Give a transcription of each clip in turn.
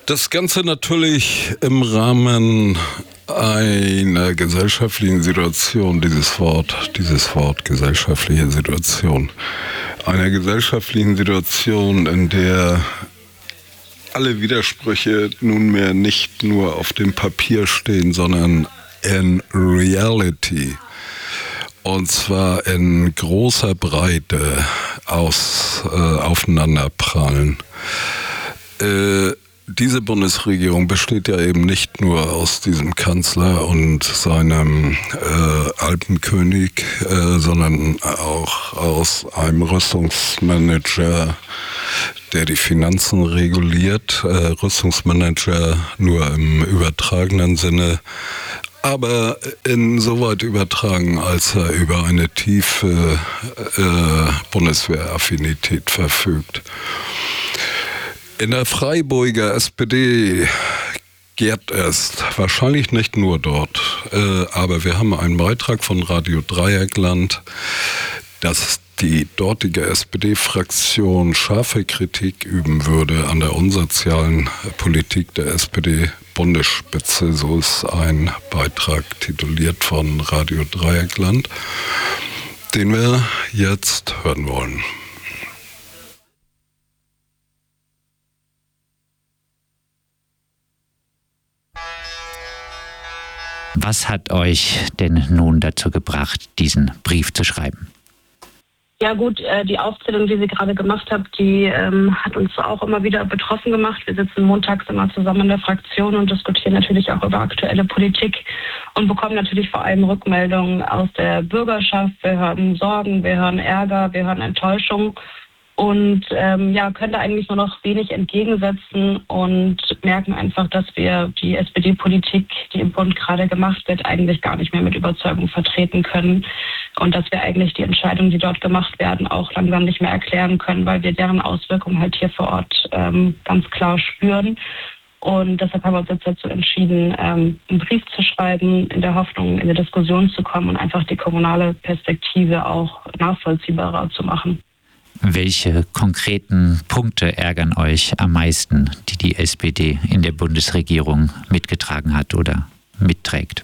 Das Ganze natürlich im Rahmen einer gesellschaftlichen Situation, dieses Wort gesellschaftliche Situation, einer gesellschaftlichen Situation, in der alle Widersprüche nunmehr nicht nur auf dem Papier stehen, sondern in Reality. Und zwar in großer Breite aufeinanderprallen. Diese Bundesregierung besteht ja eben nicht nur aus diesem Kanzler und seinem Alpenkönig, sondern auch aus einem Rüstungsmanager, der die Finanzen reguliert. Rüstungsmanager nur im übertragenen Sinne, aber insoweit übertragen, als er über eine tiefe Bundeswehraffinität verfügt. In der Freiburger SPD gärt es, wahrscheinlich nicht nur dort, aber wir haben einen Beitrag von Radio Dreieckland, dass die dortige SPD-Fraktion scharfe Kritik üben würde an der unsozialen Politik der SPD-Bundesspitze. So ist ein Beitrag tituliert von Radio Dreieckland, den wir jetzt hören wollen. Was hat euch denn nun dazu gebracht, diesen Brief zu schreiben? Ja gut, die Aufzählung, die Sie gerade gemacht habt, die hat uns auch immer wieder betroffen gemacht. Wir sitzen montags immer zusammen in der Fraktion und diskutieren natürlich auch über aktuelle Politik und bekommen natürlich vor allem Rückmeldungen aus der Bürgerschaft. Wir hören Sorgen, wir hören Ärger, wir hören Enttäuschung und können da eigentlich nur noch wenig entgegensetzen und merken einfach, dass wir die SPD-Politik, die im Bund gerade gemacht wird, eigentlich gar nicht mehr mit Überzeugung vertreten können und dass wir eigentlich die Entscheidungen, die dort gemacht werden, auch langsam nicht mehr erklären können, weil wir deren Auswirkungen halt hier vor Ort ganz klar spüren. Und deshalb haben wir uns jetzt dazu entschieden, einen Brief zu schreiben, in der Hoffnung, in eine Diskussion zu kommen und einfach die kommunale Perspektive auch nachvollziehbarer zu machen. Welche konkreten Punkte ärgern euch am meisten, die die SPD in der Bundesregierung mitgetragen hat oder mitträgt?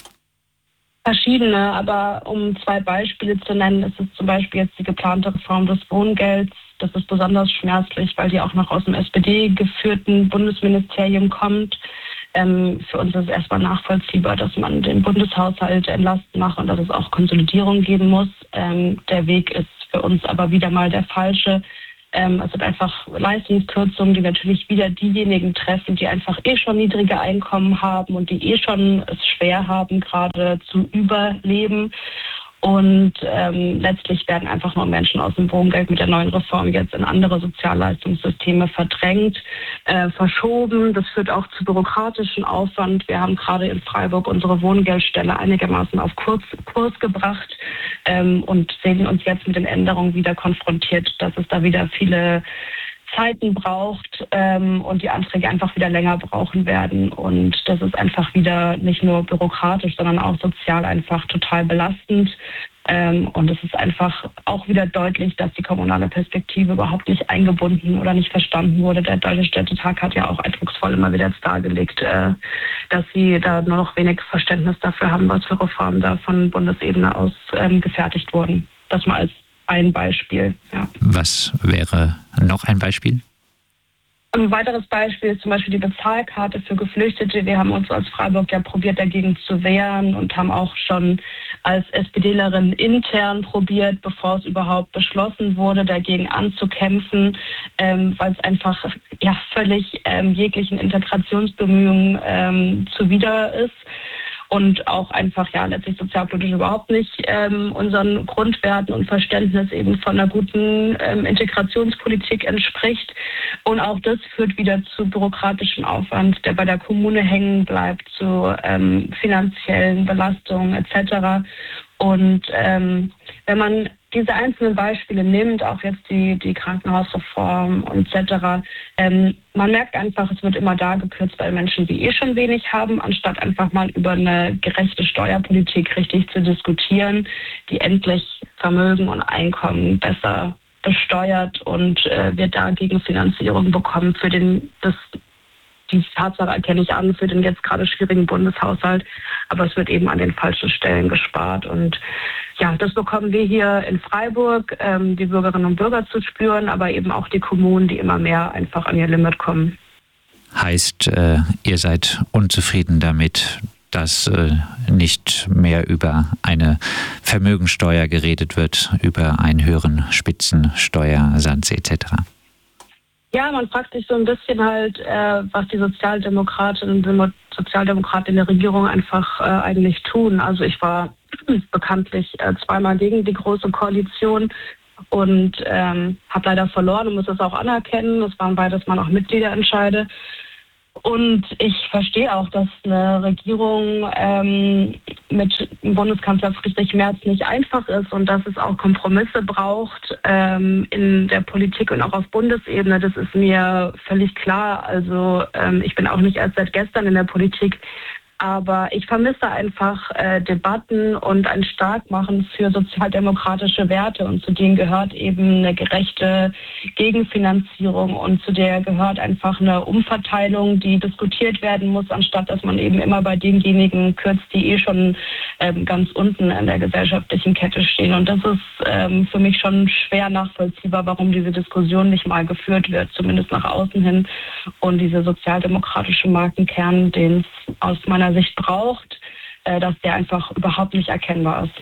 Verschiedene, aber um 2 Beispiele zu nennen, ist es zum Beispiel jetzt die geplante Reform des Wohngelds. Das ist besonders schmerzlich, weil die auch noch aus dem SPD-geführten Bundesministerium kommt. Für uns ist es erstmal nachvollziehbar, dass man den Bundeshaushalt entlasten macht und dass es auch Konsolidierung geben muss. Der Weg ist für uns aber wieder mal der falsche. Es sind einfach Leistungskürzungen, die natürlich wieder diejenigen treffen, die einfach schon niedrige Einkommen haben und die schon es schwer haben, gerade zu überleben. Und letztlich werden einfach nur Menschen aus dem Wohngeld mit der neuen Reform jetzt in andere Sozialleistungssysteme verdrängt, verschoben. Das führt auch zu bürokratischen Aufwand. Wir haben gerade in Freiburg unsere Wohngeldstelle einigermaßen auf Kurs gebracht und sehen uns jetzt mit den Änderungen wieder konfrontiert, dass es da wieder viele Zeiten braucht und die Anträge einfach wieder länger brauchen werden. Und das ist einfach wieder nicht nur bürokratisch, sondern auch sozial einfach total belastend. Und es ist einfach auch wieder deutlich, dass die kommunale Perspektive überhaupt nicht eingebunden oder nicht verstanden wurde. Der Deutsche Städtetag hat ja auch eindrucksvoll immer wieder jetzt dargelegt, dass sie da nur noch wenig Verständnis dafür haben, was für Reformen da von Bundesebene aus gefertigt wurden. Das mal als ein Beispiel. Ja. Was wäre noch ein Beispiel? Ein weiteres Beispiel ist zum Beispiel die Bezahlkarte für Geflüchtete. Wir haben uns als Freiburg ja probiert, dagegen zu wehren und haben auch schon als SPDlerin intern probiert, bevor es überhaupt beschlossen wurde, dagegen anzukämpfen, weil es einfach völlig jeglichen Integrationsbemühungen zuwider ist. Und auch einfach letztlich sozialpolitisch überhaupt nicht unseren Grundwerten und Verständnis eben von einer guten Integrationspolitik entspricht. Und auch das führt wieder zu bürokratischem Aufwand, der bei der Kommune hängen bleibt, zu finanziellen Belastungen etc. Und wenn man diese einzelnen Beispiele nimmt, auch jetzt die Krankenhausreform und etc., man merkt einfach, es wird immer da gekürzt bei Menschen, die schon wenig haben, anstatt einfach mal über eine gerechte Steuerpolitik richtig zu diskutieren, die endlich Vermögen und Einkommen besser besteuert und wir dagegen Finanzierung bekommen für das die Tatsache erkenne ich an für den jetzt gerade schwierigen Bundeshaushalt, aber es wird eben an den falschen Stellen gespart. Und ja, das bekommen wir hier in Freiburg, die Bürgerinnen und Bürger zu spüren, aber eben auch die Kommunen, die immer mehr einfach an ihr Limit kommen. Heißt, ihr seid unzufrieden damit, dass nicht mehr über eine Vermögensteuer geredet wird, über einen höheren Spitzensteuersatz etc.? Ja, man fragt sich so ein bisschen halt, was die Sozialdemokratinnen und Sozialdemokraten in der Regierung einfach eigentlich tun. Also ich war bekanntlich zweimal gegen die Große Koalition und habe leider verloren und muss das auch anerkennen. Das waren beides mal auch Mitgliederentscheide. Und ich verstehe auch, dass eine Regierung mit Bundeskanzler Friedrich Merz nicht einfach ist und dass es auch Kompromisse braucht in der Politik und auch auf Bundesebene. Das ist mir völlig klar. Also ich bin auch nicht erst seit gestern in der Politik. Aber ich vermisse einfach Debatten und ein Starkmachen für sozialdemokratische Werte. Und zu denen gehört eben eine gerechte Gegenfinanzierung. Und zu der gehört einfach eine Umverteilung, die diskutiert werden muss, anstatt dass man eben immer bei denjenigen kürzt, die schon ganz unten in der gesellschaftlichen Kette stehen. Und das ist für mich schon schwer nachvollziehbar, warum diese Diskussion nicht mal geführt wird, zumindest nach außen hin. Und dieser sozialdemokratische Markenkern, den es aus meiner Sicht braucht, dass der einfach überhaupt nicht erkennbar ist.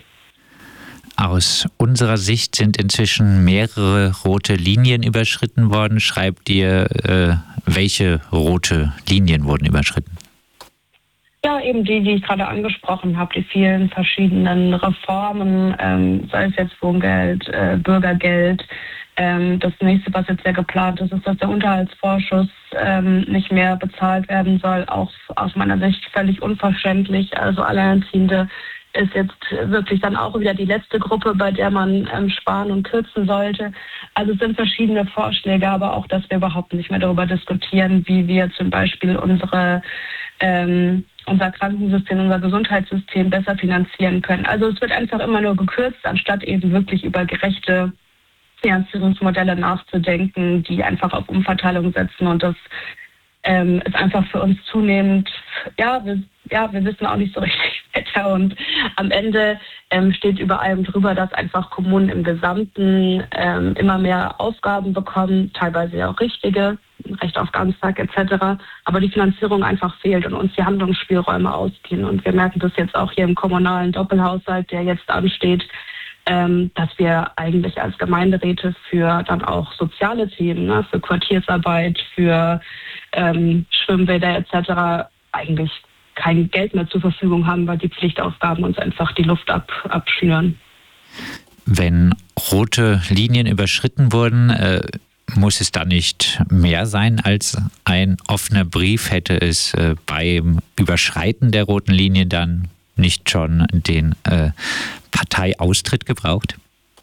Aus unserer Sicht sind inzwischen mehrere rote Linien überschritten worden. Schreibt ihr, welche rote Linien wurden überschritten? Ja, eben die ich gerade angesprochen habe, die vielen verschiedenen Reformen, sei es jetzt Wohngeld, Bürgergeld. Das nächste, was jetzt ja geplant ist, ist, dass der Unterhaltsvorschuss nicht mehr bezahlt werden soll. Auch aus meiner Sicht völlig unverständlich. Also Alleinerziehende ist jetzt wirklich dann auch wieder die letzte Gruppe, bei der man sparen und kürzen sollte. Also es sind verschiedene Vorschläge, aber auch, dass wir überhaupt nicht mehr darüber diskutieren, wie wir zum Beispiel unser Krankensystem, unser Gesundheitssystem besser finanzieren können. Also es wird einfach immer nur gekürzt, anstatt eben wirklich über gerechte Finanzierungsmodelle nachzudenken, die einfach auf Umverteilung setzen. Und das ist einfach für uns zunehmend, wir wissen auch nicht so richtig weiter. Und am Ende steht über allem drüber, dass einfach Kommunen im Gesamten immer mehr Aufgaben bekommen, teilweise ja auch richtige, Recht auf Ganztag etc., aber die Finanzierung einfach fehlt und uns die Handlungsspielräume ausgehen. Und wir merken das jetzt auch hier im kommunalen Doppelhaushalt, der jetzt ansteht, dass wir eigentlich als Gemeinderäte für dann auch soziale Themen, für Quartiersarbeit, für Schwimmbäder etc. eigentlich kein Geld mehr zur Verfügung haben, weil die Pflichtaufgaben uns einfach die Luft abschnüren. Wenn rote Linien überschritten wurden, muss es da nicht mehr sein als ein offener Brief? Hätte es beim Überschreiten der roten Linie dann nicht schon den Parteiaustritt gebraucht?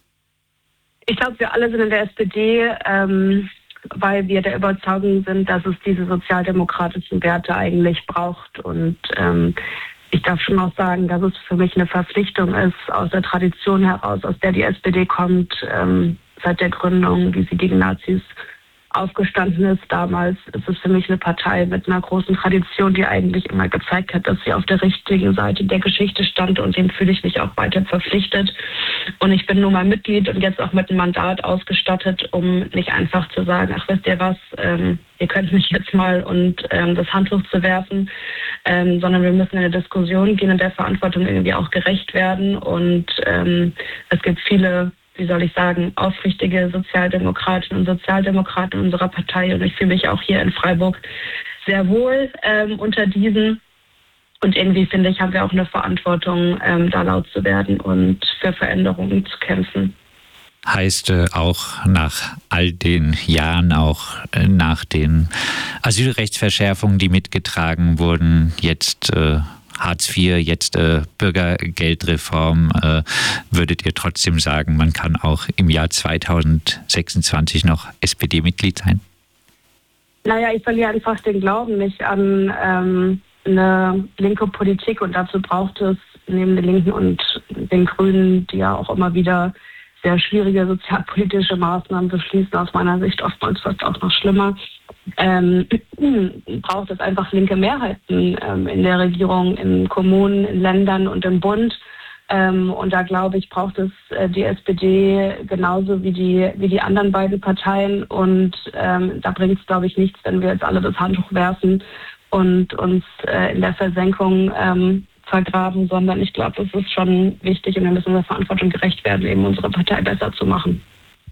Ich glaube, wir alle sind in der SPD, weil wir der Überzeugung sind, dass es diese sozialdemokratischen Werte eigentlich braucht. Und ich darf schon auch sagen, dass es für mich eine Verpflichtung ist, aus der Tradition heraus, aus der die SPD kommt, seit der Gründung, wie sie gegen Nazis aufgestanden ist. Damals ist es für mich eine Partei mit einer großen Tradition, die eigentlich immer gezeigt hat, dass sie auf der richtigen Seite der Geschichte stand, und dem fühle ich mich auch weiter verpflichtet. Und ich bin nun mal Mitglied und jetzt auch mit einem Mandat ausgestattet, um nicht einfach zu sagen, ach, wisst ihr was, ihr könnt mich jetzt mal und das Handtuch zu werfen, sondern wir müssen in eine Diskussion gehen und der Verantwortung irgendwie auch gerecht werden. Und es gibt viele, wie soll ich sagen, aufrichtige Sozialdemokratinnen und Sozialdemokraten in unserer Partei, und ich fühle mich auch hier in Freiburg sehr wohl unter diesen. Und irgendwie, finde ich, haben wir auch eine Verantwortung, da laut zu werden und für Veränderungen zu kämpfen. Heißt auch nach all den Jahren, auch nach den Asylrechtsverschärfungen, die mitgetragen wurden, jetzt Hartz IV, jetzt Bürgergeldreform, würdet ihr trotzdem sagen, man kann auch im Jahr 2026 noch SPD-Mitglied sein? Naja, ich verliere einfach den Glauben nicht an eine linke Politik, und dazu braucht es neben den Linken und den Grünen, die ja auch immer wieder sehr schwierige sozialpolitische Maßnahmen beschließen, aus meiner Sicht oftmals fast auch noch schlimmer, braucht es einfach linke Mehrheiten in der Regierung, in Kommunen, in Ländern und im Bund. Und da, glaube ich, braucht es die SPD genauso wie die anderen beiden Parteien. Und da bringt es, glaube ich, nichts, wenn wir jetzt alle das Handtuch werfen und uns in der Versenkung vergraben, sondern ich glaube, es ist schon wichtig und wir müssen unserer Verantwortung gerecht werden, eben unsere Partei besser zu machen.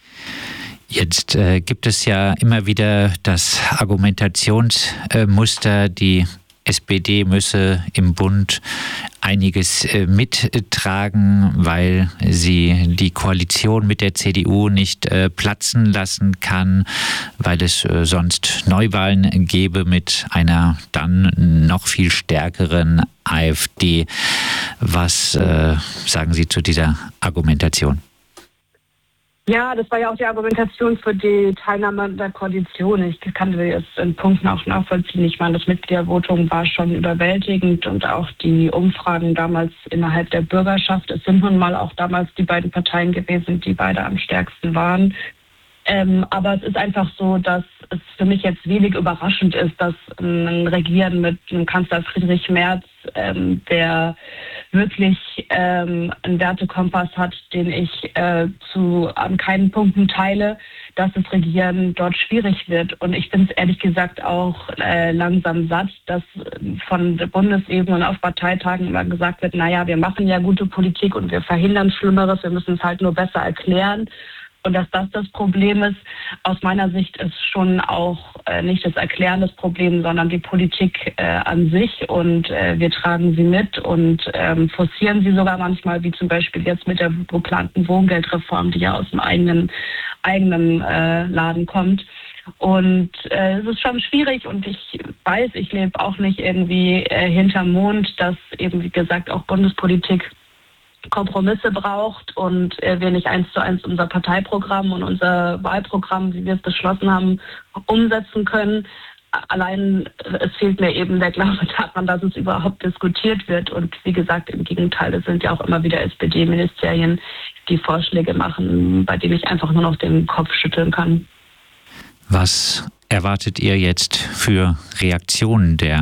Jetzt gibt es ja immer wieder das Argumentationsmuster, die SPD müsse im Bund einiges mittragen, weil sie die Koalition mit der CDU nicht platzen lassen kann, weil es sonst Neuwahlen gäbe mit einer dann noch viel stärkeren AfD. Was sagen Sie zu dieser Argumentation? Ja, das war ja auch die Argumentation für die Teilnahme der Koalition. Ich kann das in Punkten auch nachvollziehen. Ich meine, das Mitgliedervotum war schon überwältigend und auch die Umfragen damals innerhalb der Bürgerschaft. Es sind nun mal auch damals die beiden Parteien gewesen, die beide am stärksten waren. Aber es ist einfach so, dass es für mich jetzt wenig überraschend ist, dass ein Regieren mit einem Kanzler Friedrich Merz, der wirklich einen Wertekompass hat, den ich an keinen Punkten teile, dass das Regieren dort schwierig wird. Und ich bin es ehrlich gesagt auch langsam satt, dass von der Bundesebene und auf Parteitagen immer gesagt wird, naja, wir machen ja gute Politik und wir verhindern Schlimmeres, wir müssen es halt nur besser erklären. Und dass das Problem ist, aus meiner Sicht ist schon auch nicht das Erklären des Problems, sondern die Politik an sich. Und wir tragen sie mit und forcieren sie sogar manchmal, wie zum Beispiel jetzt mit der geplanten Wohngeldreform, die ja aus dem eigenen Laden kommt. Und es ist schon schwierig und ich weiß, ich lebe auch nicht irgendwie hinterm Mond, dass eben, wie gesagt, auch Bundespolitik Kompromisse braucht und wir nicht 1:1 unser Parteiprogramm und unser Wahlprogramm, wie wir es beschlossen haben, umsetzen können. Allein es fehlt mir eben der Glaube daran, dass es überhaupt diskutiert wird. Und wie gesagt, im Gegenteil, es sind ja auch immer wieder SPD-Ministerien, die Vorschläge machen, bei denen ich einfach nur noch den Kopf schütteln kann. Was erwartet ihr jetzt für Reaktionen der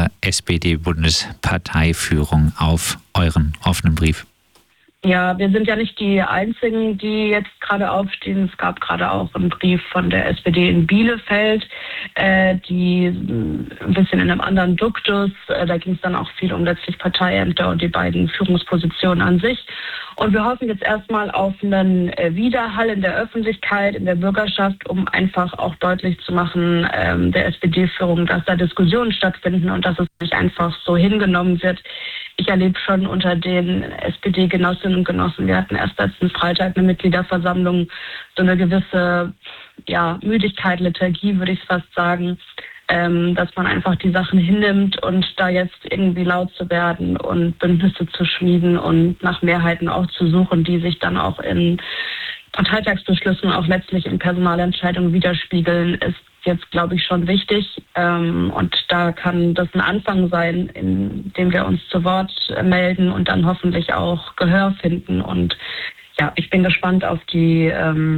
SPD-Bundesparteiführung auf euren offenen Brief? Ja, wir sind ja nicht die Einzigen, die jetzt gerade aufstehen. Es gab gerade auch einen Brief von der SPD in Bielefeld, die ein bisschen in einem anderen Duktus, da ging es dann auch viel um letztlich Parteiämter und die beiden Führungspositionen an sich. Und wir hoffen jetzt erstmal auf einen Widerhall in der Öffentlichkeit, in der Bürgerschaft, um einfach auch deutlich zu machen, der SPD-Führung, dass da Diskussionen stattfinden und dass es nicht einfach so hingenommen wird. Ich erlebe schon unter den SPD-Genossinnen und Genossen, wir hatten erst letzten Freitag eine Mitgliederversammlung, so eine gewisse Müdigkeit, Lethargie, würde ich fast sagen, dass man einfach die Sachen hinnimmt und da jetzt irgendwie laut zu werden und Bündnisse zu schmieden und nach Mehrheiten auch zu suchen, die sich dann auch in Parteitagsbeschlüssen, auch letztlich in Personalentscheidungen widerspiegeln, ist jetzt, glaube ich, schon wichtig. Und da kann das ein Anfang sein, indem wir uns zu Wort melden und dann hoffentlich auch Gehör finden. Und ja, ich bin gespannt auf die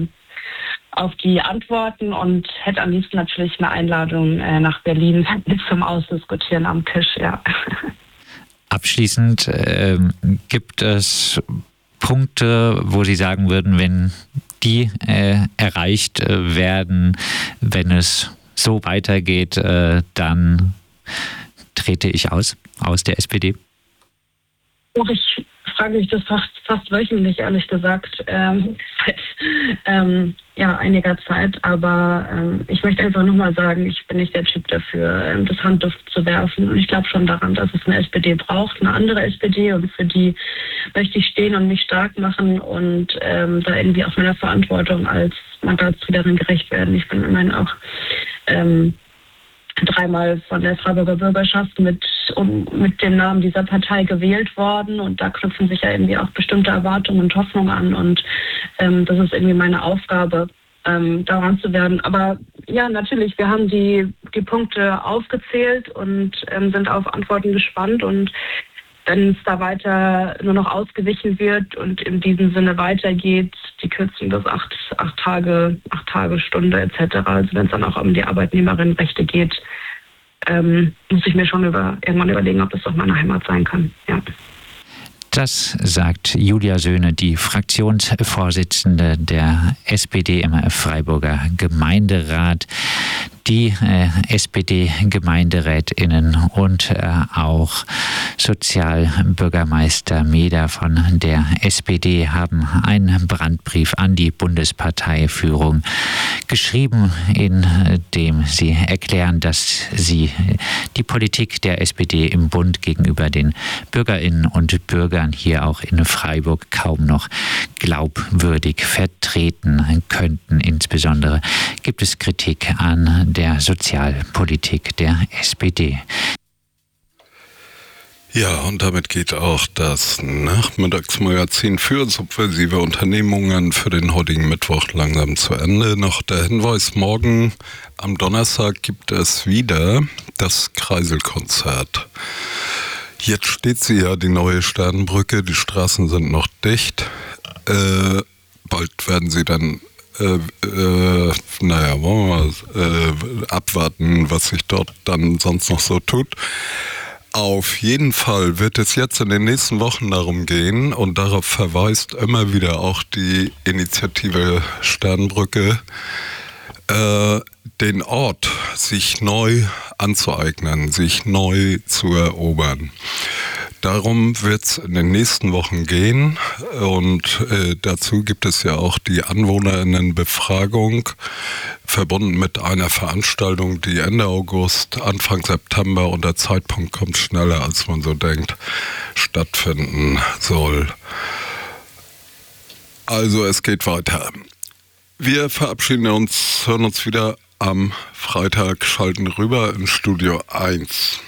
Antworten und hätte am liebsten natürlich eine Einladung nach Berlin zum Ausdiskutieren am Tisch. Ja. Abschließend gibt es Punkte, wo Sie sagen würden, wenn die erreicht werden, wenn es so weitergeht, dann trete ich aus der SPD? Ich frage mich das fast wöchentlich, ehrlich gesagt, seit einiger Zeit. Aber ich möchte einfach nochmal sagen, ich bin nicht der Typ dafür, das Handtuch zu werfen. Und ich glaube schon daran, dass es eine SPD braucht, eine andere SPD. Und für die möchte ich stehen und mich stark machen und da irgendwie auch meiner Verantwortung als Mandatsträgerin gerecht werden. Ich bin immerhin auch 3-mal von der Freiburger Bürgerschaft mit dem Namen dieser Partei gewählt worden und da knüpfen sich ja irgendwie auch bestimmte Erwartungen und Hoffnungen an und das ist irgendwie meine Aufgabe, daran zu werden. Aber ja, natürlich, wir haben die Punkte aufgezählt und sind auf Antworten gespannt und wenn es da weiter nur noch ausgewichen wird und in diesem Sinne weitergeht, die Kürzung bis 8 Tage, 8 Tage, Stunde etc., also wenn es dann auch um die Arbeitnehmerinnenrechte geht, muss ich mir schon irgendwann überlegen, ob das doch meine Heimat sein kann. Ja. Das sagt Julia Söhne, die Fraktionsvorsitzende der SPD im Freiburger Gemeinderat. Die SPD-GemeinderätInnen und auch Sozialbürgermeister Meder von der SPD haben einen Brandbrief an die Bundesparteiführung geschrieben, in dem sie erklären, dass sie die Politik der SPD im Bund gegenüber den BürgerInnen und Bürgern hier auch in Freiburg kaum noch glaubwürdig vertreten könnten. Insbesondere gibt es Kritik an der Sozialpolitik der SPD. Ja, und damit geht auch das Nachmittagsmagazin für subversive Unternehmungen für den heutigen Mittwoch langsam zu Ende. Noch der Hinweis, morgen am Donnerstag gibt es wieder das Kreiselkonzert. Jetzt steht sie ja, die neue Sternbrücke, die Straßen sind noch dicht. Bald werden sie dann wollen wir mal abwarten, was sich dort dann sonst noch so tut. Auf jeden Fall wird es jetzt in den nächsten Wochen darum gehen, und darauf verweist immer wieder auch die Initiative Sternbrücke, den Ort sich neu anzueignen, sich neu zu erobern. Darum wird es in den nächsten Wochen gehen, und dazu gibt es ja auch die AnwohnerInnenbefragung, verbunden mit einer Veranstaltung, die Ende August, Anfang September, und der Zeitpunkt kommt schneller, als man so denkt, stattfinden soll. Also es geht weiter. Wir verabschieden uns, hören uns wieder am Freitag, schalten rüber in Studio 1.